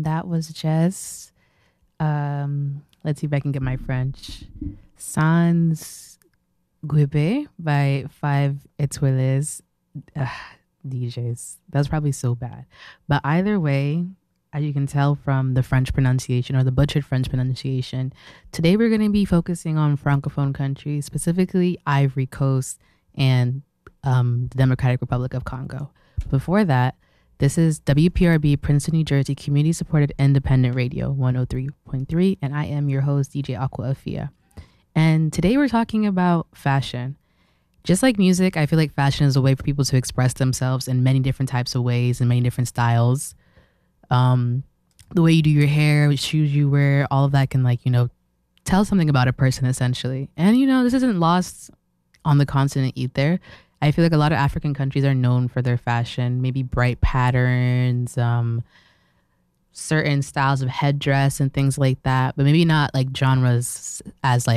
that was just let's see if I can get my French. Sans Guibe by Five Etoiles. Ugh, DJs. That's probably so bad. But either way, as you can tell from the French pronunciation or the butchered French pronunciation, today we're going to be focusing on Francophone countries, specifically Ivory Coast and the Democratic Republic of Congo. Before that, this is WPRB Princeton, New Jersey, community-supported independent radio, 103.3, and I am your host, DJ Aqua Afia. And today we're talking about fashion. Just like music, I feel like fashion is a way for people to express themselves in many different types of ways and many different styles. The way you do your hair, shoes you wear, all of that can tell something about a person essentially. And this isn't lost on the continent either. I feel like a lot of African countries are known for their fashion, maybe bright patterns, certain styles of headdress and things like that, but maybe not like genres as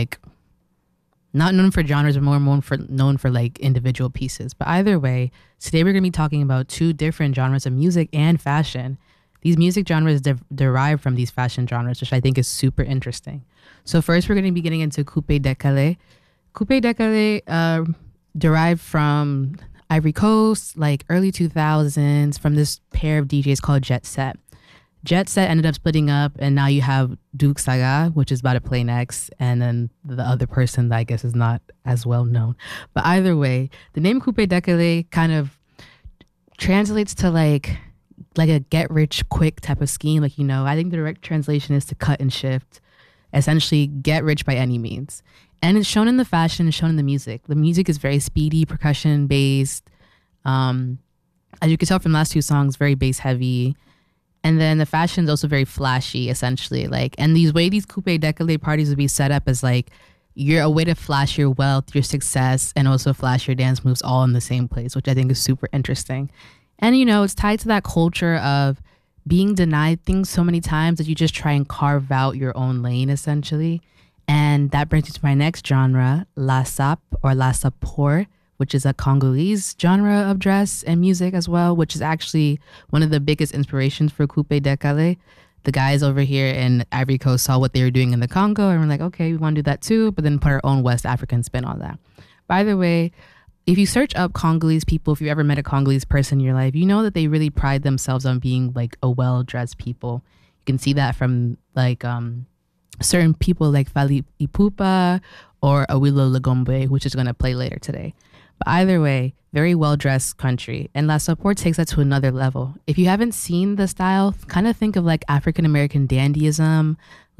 not known for genres, but more known for individual pieces. But either way, today we're going to be talking about two different genres of music and fashion. These music genres derive from these fashion genres, which I think is super interesting. So first, we're going to be getting into coupé décalé. Coupé décalé derived from Ivory Coast, early 2000s, from this pair of DJs called Jet Set. Jet Set ended up splitting up, and now you have Duke Saga, which is about to play next, and then the other person that I guess is not as well known. But either way, the name Coupé Décalé kind of translates to like a get rich quick type of scheme. I think the direct translation is to cut and shift, essentially get rich by any means. And it's shown in the fashion, it's shown in the music. The music is very speedy, percussion based. As you can tell from the last two songs, very bass heavy. And then the fashion is also very flashy, essentially. And these coupé décalé parties would be set up as you're a way to flash your wealth, your success, and also flash your dance moves all in the same place, which I think is super interesting. And it's tied to that culture of being denied things so many times that you just try and carve out your own lane, essentially. And that brings me to my next genre, La Sap or La Sapor, which is a Congolese genre of dress and music as well, which is actually one of the biggest inspirations for Coupé Décalé. The guys over here in Ivory Coast saw what they were doing in the Congo and were like, okay, we want to do that too, but then put our own West African spin on that. By the way, if you search up Congolese people, if you ever met a Congolese person in your life, you know that they really pride themselves on being a well-dressed people. You can see that from certain people like Fally Ipupa or Awilo Lagombe, which is going to play later today. But either way, very well-dressed country. And La Sapor takes that to another level. If you haven't seen the style, kind of think of African-American dandyism,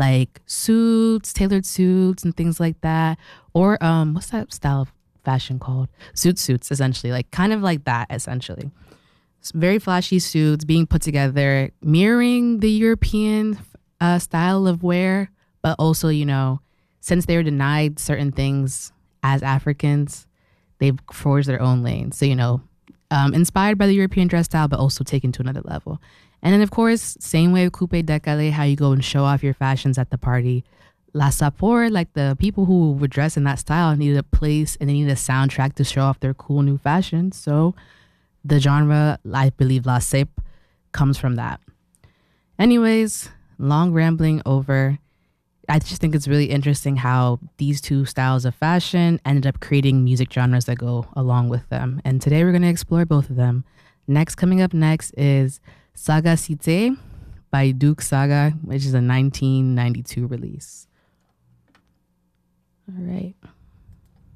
suits, tailored suits and things like that. Or what's that style of fashion called? Suits, essentially. Kind of like that, essentially. It's very flashy suits being put together, mirroring the European style of wear. But also, since they were denied certain things as Africans, they've forged their own lane. So, inspired by the European dress style, but also taken to another level. And then, of course, same way with Coupé Décalé, how you go and show off your fashions at the party. La Sapor, the people who were dressed in that style needed a place and they needed a soundtrack to show off their cool new fashion. So the genre, I believe La Sep, comes from that. Anyways, long rambling over. I just think it's really interesting how these two styles of fashion ended up creating music genres that go along with them. And today we're going to explore both of them. Coming up next is Saga Cité by Duke Saga, which is a 1992 release. All right.